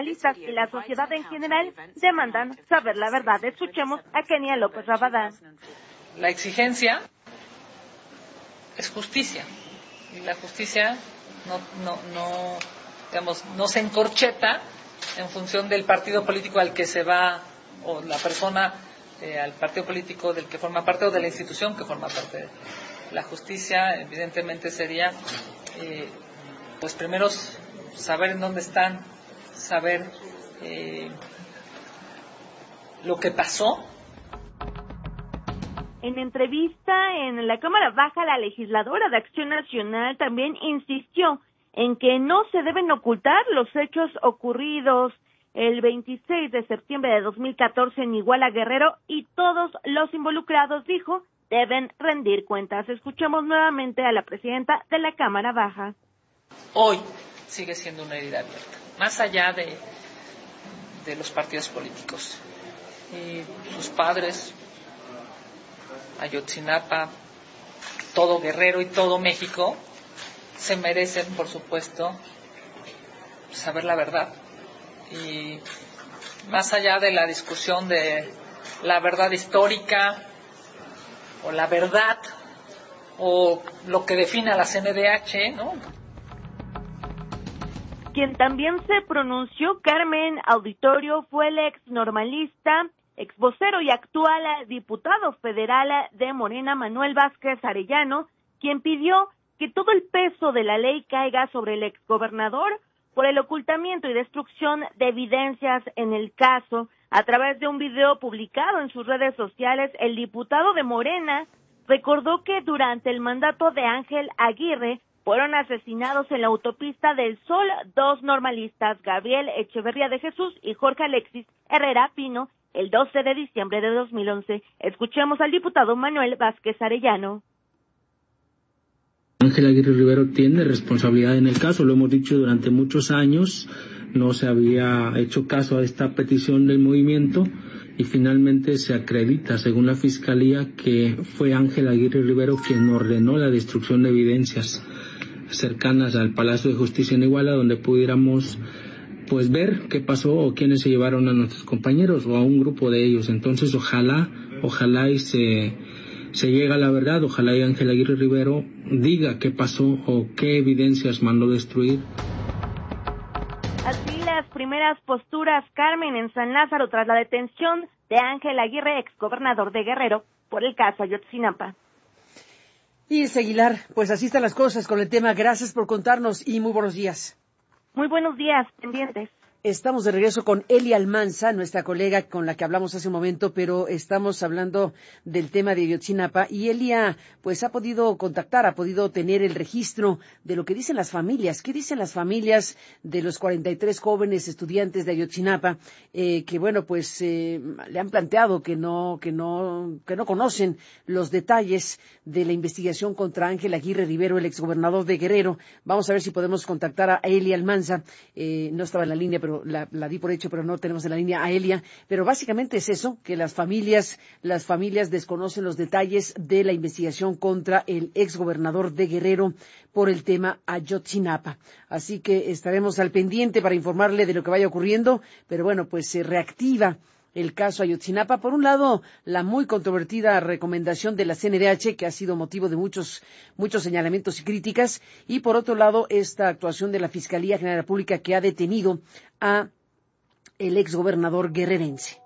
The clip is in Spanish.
y la sociedad en general demandan saber la verdad. Escuchemos a Kenia López Rabadán. La exigencia es justicia, y la justicia no se encorcheta en función del partido político al que se va, o la persona al partido político del que forma parte, o de la institución que forma parte. La justicia evidentemente sería pues primero saber en dónde están, saber lo que pasó. En entrevista en la Cámara Baja, la legisladora de Acción Nacional también insistió en que no se deben ocultar los hechos ocurridos el 26 de septiembre de 2014 en Iguala, Guerrero, y todos los involucrados, dijo, deben rendir cuentas. Escuchemos nuevamente a la presidenta de la Cámara Baja. Hoy sigue siendo una herida abierta, más allá de los partidos políticos. Y sus padres, Ayotzinapa, todo Guerrero y todo México se merecen, por supuesto, saber la verdad. Y más allá de la discusión de la verdad histórica o la verdad o lo que define a la CNDH, ¿no? Quien también se pronunció, Carmen Auditorio, fue el ex normalista, ex vocero y actual diputado federal de Morena, Manuel Vázquez Arellano, quien pidió que todo el peso de la ley caiga sobre el exgobernador por el ocultamiento y destrucción de evidencias en el caso. A través de un video publicado en sus redes sociales, el diputado de Morena recordó que durante el mandato de Ángel Aguirre fueron asesinados en la autopista del Sol 2 normalistas, Gabriel Echeverría de Jesús y Jorge Alexis Herrera Pino, el 12 de diciembre de 2011. Escuchemos al diputado Manuel Vázquez Arellano. Ángel Aguirre Rivero tiene responsabilidad en el caso, lo hemos dicho durante muchos años, no se había hecho caso a esta petición del movimiento y finalmente se acredita, según la Fiscalía, que fue Ángel Aguirre Rivero quien ordenó la destrucción de evidencias cercanas al Palacio de Justicia en Iguala, donde pudiéramos pues ver qué pasó o quiénes se llevaron a nuestros compañeros o a un grupo de ellos. Entonces ojalá y se llegue a la verdad, ojalá y Ángel Aguirre Rivero diga qué pasó o qué evidencias mandó destruir. Así las primeras posturas, Carmen, en San Lázaro tras la detención de Ángel Aguirre, exgobernador de Guerrero, por el caso Ayotzinapa. Y Aguilar, pues así están las cosas con el tema. Gracias por contarnos y muy buenos días. Muy buenos días, pendientes. Estamos de regreso con Elia Almanza, nuestra colega con la que hablamos hace un momento, pero estamos hablando del tema de Ayotzinapa y Elia pues ha podido contactar, ha podido tener el registro de lo que dicen las familias. ¿Qué dicen las familias de los 43 jóvenes estudiantes de Ayotzinapa que bueno pues le han planteado que no conocen los detalles de la investigación contra Ángel Aguirre Rivero, el exgobernador de Guerrero? Vamos a ver si podemos contactar a Elia Almanza. No estaba en la línea, pero la di por hecho, pero no tenemos en la línea a Elia. Pero básicamente es eso, que las familias desconocen los detalles de la investigación contra el exgobernador de Guerrero por el tema Ayotzinapa. Así que estaremos al pendiente para informarle de lo que vaya ocurriendo, pero bueno, pues se reactiva el caso Ayotzinapa. Por un lado, la muy controvertida recomendación de la CNDH, que ha sido motivo de muchos señalamientos y críticas, y por otro lado, esta actuación de la Fiscalía General de la República que ha detenido a el exgobernador guerrerense.